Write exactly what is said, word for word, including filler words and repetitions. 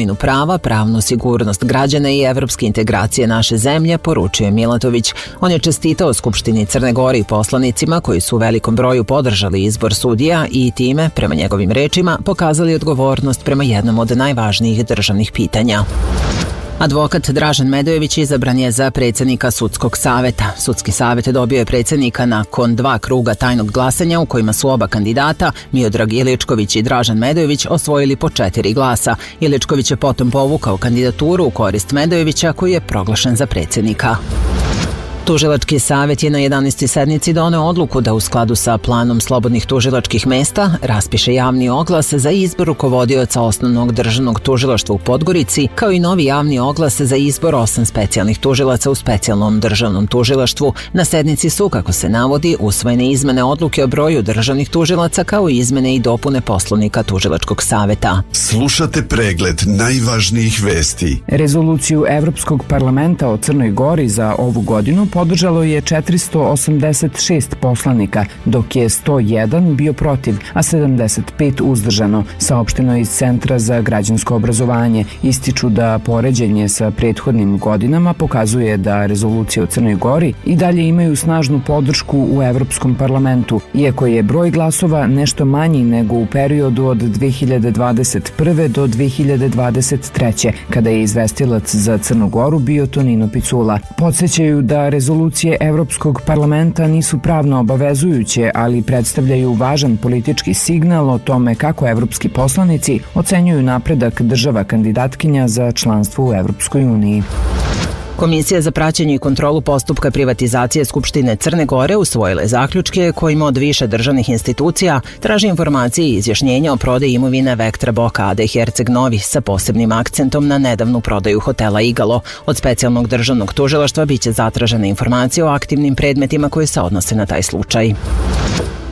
vladavinu prava, pravnu sigurnost građana i evropske integracije naše zemlje, poručuje Milatović. On je čestitao Skupštini Crne Gore i poslanicima koji su u velikom broju podržali izbor sudija i time, prema njegovim rečima, pokazali odgovornost prema jednom od najvažnijih državnih pitanja. Advokat Dražen Medojević izabran je za predsjednika Sudskog saveta. Sudski savet dobio je predsjednika nakon dva kruga tajnog glasanja u kojima su oba kandidata, Miodrag Iličković i Dražen Medojević, osvojili po četiri glasa. Iličković je potom povukao kandidaturu u korist Medojevića koji je proglašen za predsjednika. Tužilački savjet je na jedanaestoj sednici doneo odluku da u skladu sa planom slobodnih tužilačkih mesta raspiše javni oglas za izbor rukovodioca Osnovnog državnog tužilaštva u Podgorici, kao i novi javni oglas za izbor osam specijalnih tužilaca u Specijalnom državnom tužilaštvu. Na sednici su, kako se navodi, usvojene izmene odluke o broju državnih tužilaca kao i izmene i dopune Poslovnika Tužilačkog saveta. Slušate pregled najvažnijih vesti. Rezoluciju Evropskog parlamenta o Crnoj Gori za ovu godinu podržalo je četiristo osamdeset šest poslanika, dok je sto jedan bio protiv, a sedamdeset pet uzdržano, saopšteno iz Centra za građansko obrazovanje. Ističu da poređenje sa prethodnim godinama pokazuje da rezolucije o Crnoj Gori i dalje imaju snažnu podršku u Evropskom parlamentu, iako je broj glasova nešto manji nego u periodu od dve hiljade dvadeset prve do dve hiljade dvadeset treće, kada je izvestilac za Crnu Goru bio Tonino Picula. Podsećaju da rezolucije Rezolucije Evropskog parlamenta nisu pravno obavezujuće, ali predstavljaju važan politički signal o tome kako evropski poslanici ocenjuju napredak država kandidatkinja za članstvo u Evropskoj uniji. Komisija za praćenje i kontrolu postupka privatizacije Skupštine Crne Gore usvojila je zaključke kojima od više državnih institucija traži informacije i izjašnjenja o prodaji imovine Vektra Boka A D Herceg Novi sa posebnim akcentom na nedavnu prodaju hotela Igalo. Od Specijalnog državnog tužilaštva biće zatražene informacije o aktivnim predmetima koji se odnose na taj slučaj.